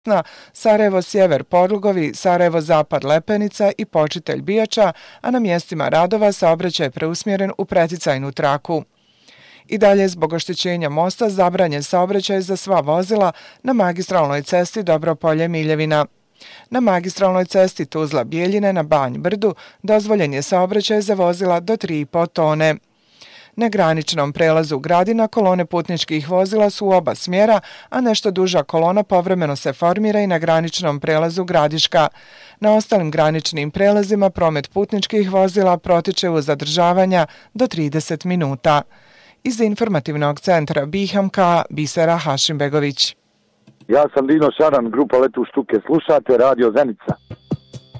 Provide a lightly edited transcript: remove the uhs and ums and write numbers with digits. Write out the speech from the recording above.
Sarajevo Sjever Podlugovi, Sarajevo Zapad Lepenica i Počitelj Bijača, a na mjestima radova saobraćaj je preusmjeren u preticajnu traku. I dalje zbog oštećenja mosta zabranjen saobraćaj za sva vozila na magistralnoj cesti Dobropolje-Miljevina. Na magistralnoj cesti Tuzla-Bijeljine na Banj Brdu dozvoljen je saobraćaj za vozila do 3,5 tone. Na graničnom prelazu Gradina kolone putničkih vozila su u oba smjera, a nešto duža kolona povremeno se formira i na graničnom prelazu Gradiška. Na ostalim graničnim prelazima promet putničkih vozila protiče uz zadržavanja do 30 minuta. Iz informativnog centra BiH Bisera Hašimbegović. Ja sam Dino Šaran, grupa Letu štuke, slušate Radio Zenica.